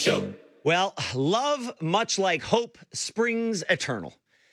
Show. Well, love, much like hope, springs eternal.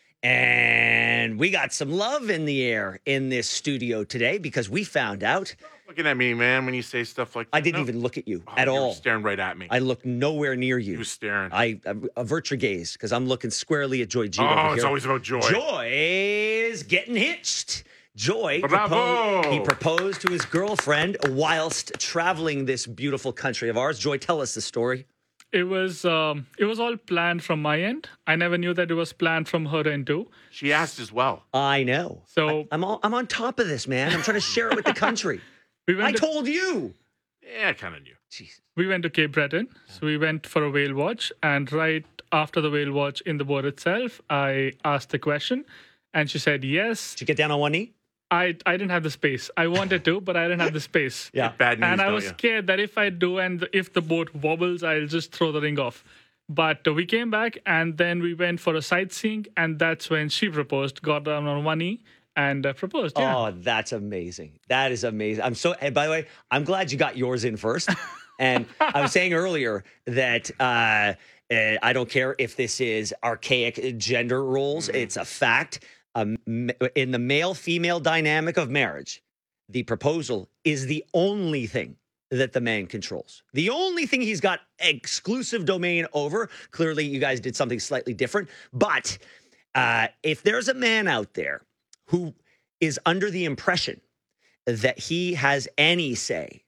And we got some love in the air in this studio today because we found out. Looking at me, man, when you say stuff like that. I didn't even look at you at you were all. Staring right at me. I looked nowhere near you. You were staring. I avert your gaze because I'm looking squarely at Joy G. over Oh, here. it's always about Joy. Joy is getting hitched. Joy Bravo! proposed to his girlfriend whilst traveling this beautiful country of ours. Joy, tell us the story. It was all planned from my end. I never knew that it was planned from her end too. She asked as well. I know. So I'm on top of this, man. I'm trying to share it with the country. I told you. Yeah, I kind of knew. Jesus. We went to Cape Breton. So we went for a whale watch. And right after the whale watch in the boat itself, I asked the question. And she said yes. Did you get down on one knee? I didn't have the space. I wanted to, but I didn't have the space. Yeah. Bad news, And I don't was you? scared that if I do and if the boat wobbles, I'll just throw the ring off. But we came back and then we went for a sightseeing. And that's when she proposed, got down on one knee and proposed. Yeah. Oh, that's amazing. That is amazing. And by the way, I'm glad you got yours in first. And I was saying earlier that I don't care if this is archaic gender roles. It's a fact. In the male-female dynamic of marriage, the proposal is the only thing that the man controls. The only thing he's got exclusive domain over. Clearly, you guys did something slightly different. But if there's a man out there who is under the impression that he has any say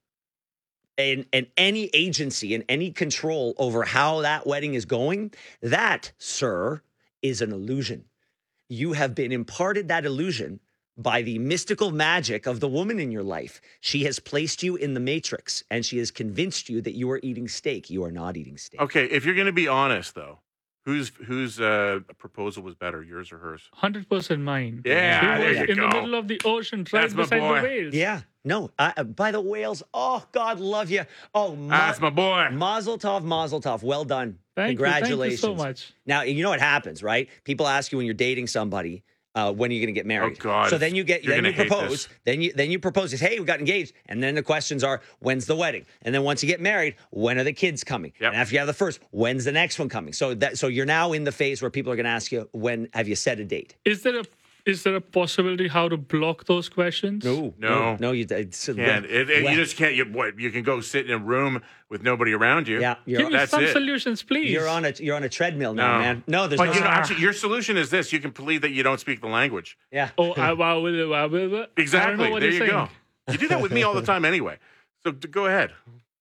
and any agency and any control over how that wedding is going, that, sir, is an illusion. You have been imparted that illusion by the mystical magic of the woman in your life. She has placed you in the matrix and she has convinced you that you are eating steak. You are not eating steak. Okay, if you're going to be honest, though, whose proposal was better, yours or hers? 100% mine. Yeah, She there was you in go. the middle of the ocean, right That's my beside boy. the whales. Yeah. No. By the whales. Oh, God love you. Oh, That's my boy. Mazel tov, mazel tov. Well done. Thank Congratulations. you so much. Now, you know what happens, right? People ask you when you're dating somebody, when are you going to get married? Oh, God. So then you You're gonna hate propose. this. Then you propose. Hey, we got engaged. And then the questions are, when's the wedding? And then once you get married, when are the kids coming? Yep. And after you have the first, when's the next one coming? So you're now in the phase where people are going to ask you, when have you set a date? Is there a possibility how to block those questions? No. You Can't. You just can't. You can go sit in a room with nobody around you. Yeah, Give me That's some it. solutions, please. you're on a treadmill now, No. man. No, there's But no. you know, actually, your solution is this: you can believe that you don't speak the language. Yeah. Oh, I will. I don't know Exactly. what There you're you saying. go. You do that with me all the time, anyway. So go ahead.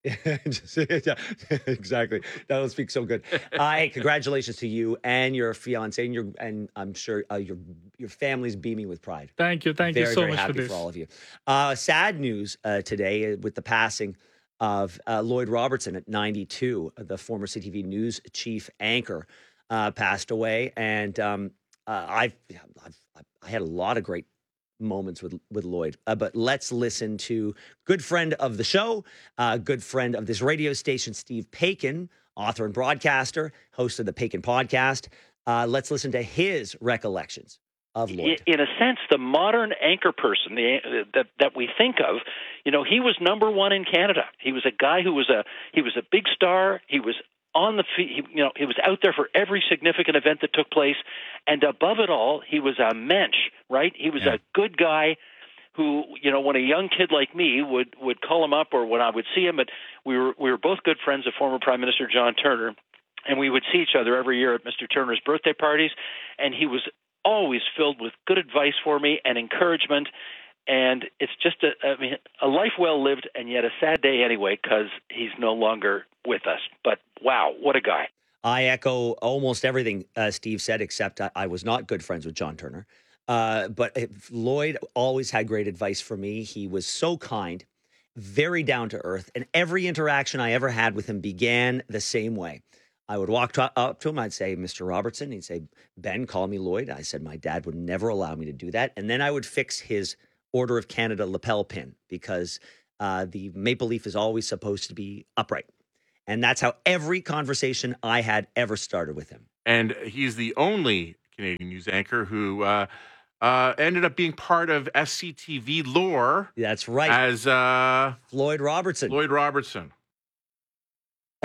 Yeah, exactly. That will speak so good. Hey, congratulations to you and your fiance, and I'm sure your family's beaming with pride. Thank you. Thank Very, you so very much happy for this. for all of you. Sad news today with the passing of Lloyd Robertson at 92, the former CTV News chief anchor, passed away, and I had a lot of great moments with Lloyd. But let's listen to good friend of the show, good friend of this radio station, Steve Paikin, author and broadcaster, host of the Paikin podcast. Let's listen to his recollections of Lloyd. In a sense, the modern anchor person that we think of, he was number one in Canada. He was a guy who was a big star. He was on the he was out there for every significant event that took place, and above it all, he was a mensch, right? He was a good guy who, when a young kid like me would call him up, or when I would see him, but we were both good friends of former Prime Minister John Turner, and we would see each other every year at Mr. Turner's birthday parties, and he was always filled with good advice for me and encouragement. And it's just a life well lived, and yet a sad day anyway, because he's no longer with us. But wow, what a guy. I echo almost everything Steve said, except I was not good friends with John Turner. But Lloyd always had great advice for me. He was so kind, very down to earth, and every interaction I ever had with him began the same way. I would walk up to him. I'd say, Mr. Robertson. He'd say, Ben, call me Lloyd. I said, my dad would never allow me to do that. And then I would fix his Order of Canada lapel pin because the maple leaf is always supposed to be upright. And that's how every conversation I had ever started with him. And he's the only Canadian news anchor who ended up being part of SCTV lore. That's right. As Lloyd Robertson. Lloyd Robertson.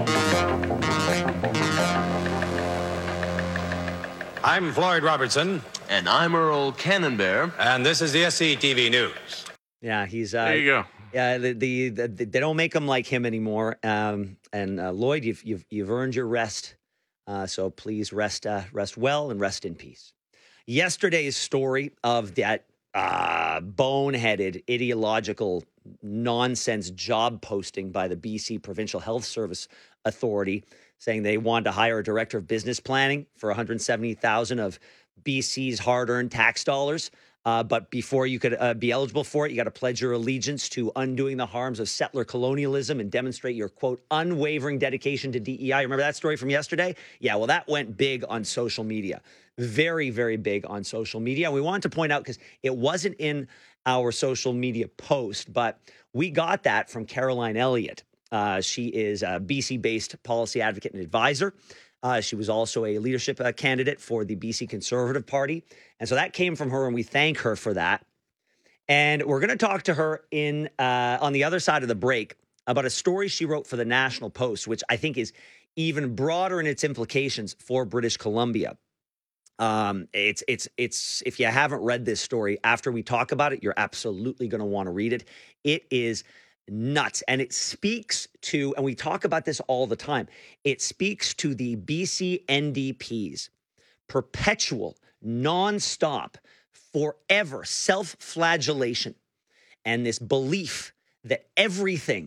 I'm Floyd Robertson. And I'm Earl Cannonbear. And this is the SCTV News. Yeah, he's There you go. Yeah, they don't make him like him anymore. And Lloyd, you've earned your rest. So please rest well and rest in peace. Yesterday's story of that boneheaded, ideological nonsense job posting by the BC Provincial Health Service Authority, saying they wanted to hire a director of business planning for $170,000 of BC's hard-earned tax dollars. But before you could be eligible for it, you got to pledge your allegiance to undoing the harms of settler colonialism and demonstrate your, quote, unwavering dedication to DEI. Remember that story from yesterday? Yeah, well, that went big on social media. Very, very big on social media. We wanted to point out, because it wasn't in our social media post, but we got that from Caroline Elliott. She is a BC-based policy advocate and advisor. She was also a leadership candidate for the BC Conservative Party. And so that came from her, and we thank her for that. And we're going to talk to her on the other side of the break about a story she wrote for the National Post, which I think is even broader in its implications for British Columbia. It's if you haven't read this story, after we talk about it, you're absolutely going to want to read it. It is nuts. And it speaks to, and we talk about this all the time, it speaks to the BC NDP's perpetual, nonstop, forever self-flagellation and this belief that everything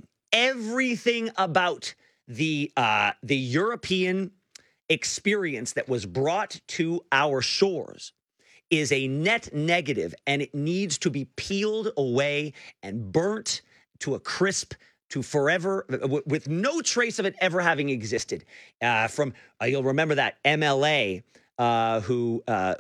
about the European experience that was brought to our shores is a net negative, and it needs to be peeled away and burnt to a crisp, to forever, with no trace of it ever having existed. You'll remember that MLA who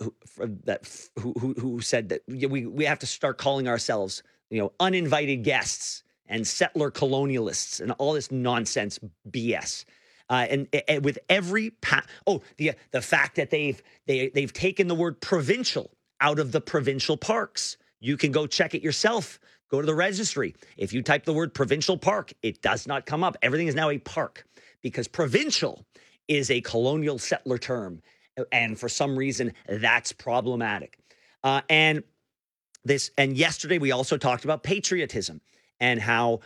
said that we have to start calling ourselves, uninvited guests and settler colonialists and all this nonsense BS. And with every the fact that they've taken the word provincial out of the provincial parks. You can go check it yourself. Go to the registry. If you type the word provincial park, it does not come up. Everything is now a park, because provincial is a colonial settler term, and for some reason that's problematic. And yesterday we also talked about patriotism. And how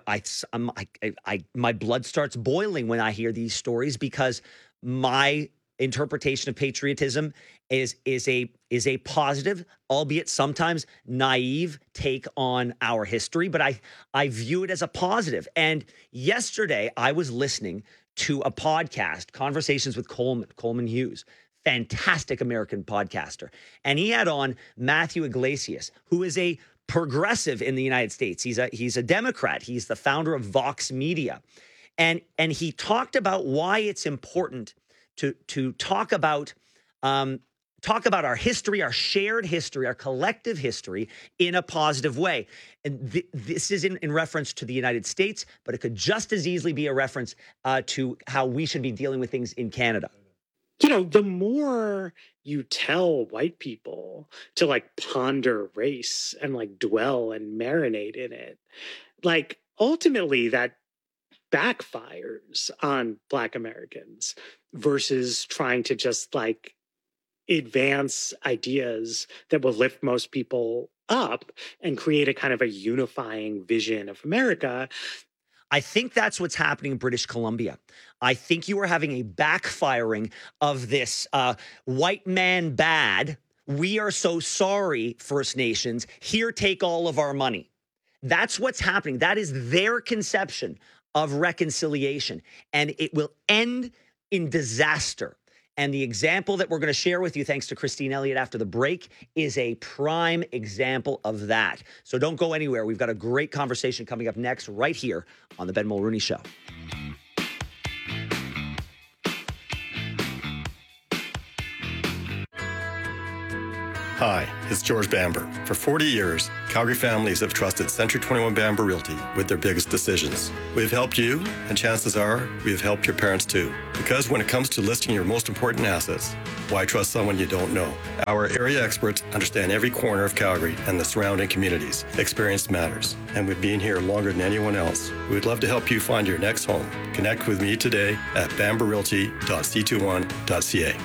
my blood starts boiling when I hear these stories, because my interpretation of patriotism is a positive, albeit sometimes naive, take on our history. But I view it as a positive. And yesterday I was listening to a podcast, Conversations with Coleman Hughes. Fantastic American podcaster. And he had on Matthew Iglesias, who is a progressive in the United States. He's a Democrat. He's the founder of Vox Media. And he talked about why it's important to talk about our history, our shared history, our collective history in a positive way. And this is in reference to the United States, but it could just as easily be a reference to how we should be dealing with things in Canada. The more you tell white people to ponder race and dwell and marinate in it, ultimately that backfires on Black Americans versus trying to just advance ideas that will lift most people up and create a kind of a unifying vision of America. I think that's what's happening in British Columbia. I think you are having a backfiring of this white man bad. We are so sorry, First Nations. Here, take all of our money. That's what's happening. That is their conception of reconciliation. And it will end in disaster. And the example that we're going to share with you, thanks to Christine Elliott after the break, is a prime example of that. So don't go anywhere. We've got a great conversation coming up next right here on The Ben Mulrooney Show. Hi, it's George Bamber. For 40 years, Calgary families have trusted Century 21 Bamber Realty with their biggest decisions. We've helped you, and chances are we have helped your parents too. Because when it comes to listing your most important assets, why trust someone you don't know? Our area experts understand every corner of Calgary and the surrounding communities. Experience matters, and we've been here longer than anyone else. We would love to help you find your next home. Connect with me today at bamberrealty.c21.ca.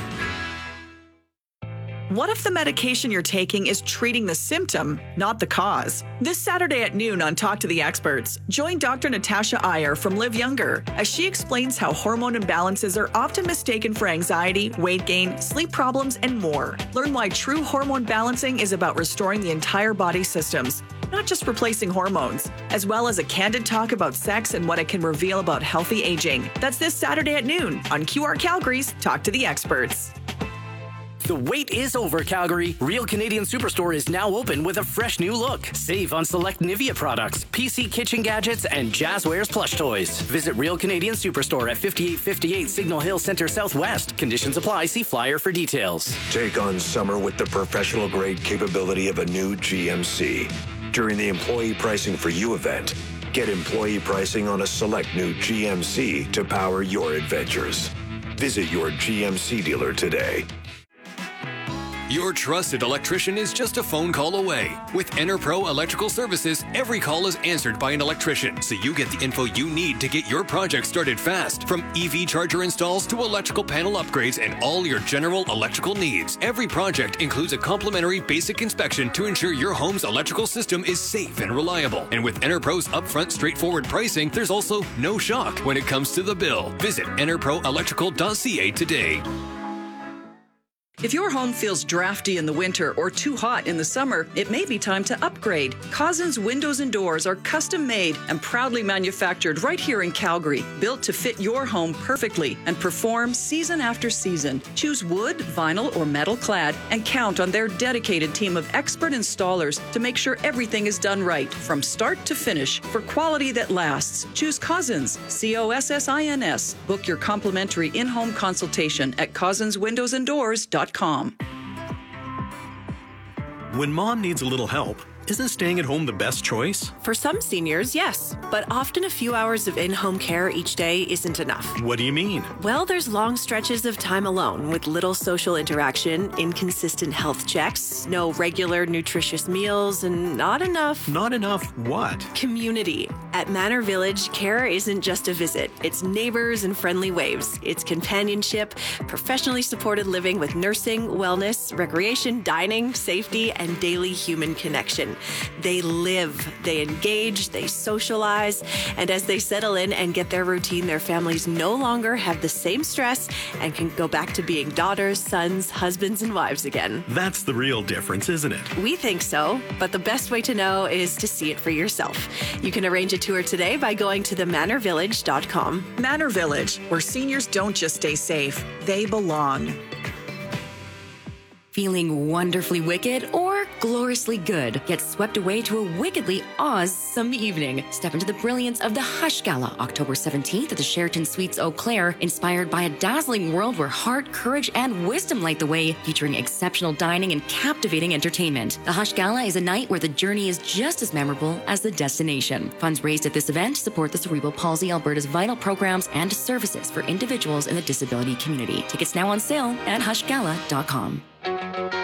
What if the medication you're taking is treating the symptom, not the cause? This Saturday at noon on Talk to the Experts, join Dr. Natasha Iyer from Live Younger as she explains how hormone imbalances are often mistaken for anxiety, weight gain, sleep problems, and more. Learn why true hormone balancing is about restoring the entire body systems, not just replacing hormones, as well as a candid talk about sex and what it can reveal about healthy aging. That's this Saturday at noon on QR Calgary's Talk to the Experts. The wait is over, Calgary. Real Canadian Superstore is now open with a fresh new look. Save on select Nivea products, PC kitchen gadgets, and Jazzwares plush toys. Visit Real Canadian Superstore at 5858 Signal Hill Center Southwest. Conditions apply. See flyer for details. Take on summer with the professional-grade capability of a new GMC. During the Employee Pricing for You event, get employee pricing on a select new GMC to power your adventures. Visit your GMC dealer today. Your trusted electrician is just a phone call away. With EnerPro Electrical Services, every call is answered by an electrician, so you get the info you need to get your project started fast. From EV charger installs to electrical panel upgrades and all your general electrical needs. Every project includes a complimentary basic inspection to ensure your home's electrical system is safe and reliable. And with EnerPro's upfront straightforward pricing, there's also no shock when it comes to the bill. Visit enerproelectrical.ca today. If your home feels drafty in the winter or too hot in the summer, it may be time to upgrade. Cousins Windows and Doors are custom made and proudly manufactured right here in Calgary, built to fit your home perfectly and perform season after season. Choose wood, vinyl, or metal clad and count on their dedicated team of expert installers to make sure everything is done right from start to finish for quality that lasts. Choose Cousins, COSSINS. Book your complimentary in-home consultation at cousinswindowsanddoors.com. When mom needs a little help, isn't staying at home the best choice? For some seniors, yes. But often a few hours of in-home care each day isn't enough. What do you mean? Well, there's long stretches of time alone with little social interaction, inconsistent health checks, no regular nutritious meals, and not enough... Not enough what? Community. At Manor Village, care isn't just a visit. It's neighbors and friendly waves. It's companionship, professionally supported living with nursing, wellness, recreation, dining, safety, and daily human connection. They live, they engage, they socialize, and as they settle in and get their routine, their families no longer have the same stress and can go back to being daughters, sons, husbands, and wives again. That's the real difference, isn't it? We think so, but the best way to know is to see it for yourself. You can arrange a tour today by going to themanorvillage.com. Manor Village, where seniors don't just stay safe, they belong. Feeling wonderfully wicked or gloriously good? Get swept away to a wickedly awesome evening. Step into the brilliance of the Hush Gala, October 17th at the Sheraton Suites Eau Claire, inspired by a dazzling world where heart, courage, and wisdom light the way, featuring exceptional dining and captivating entertainment. The Hush Gala is a night where the journey is just as memorable as the destination. Funds raised at this event support the Cerebral Palsy Alberta's vital programs and services for individuals in the disability community. Tickets now on sale at hushgala.com.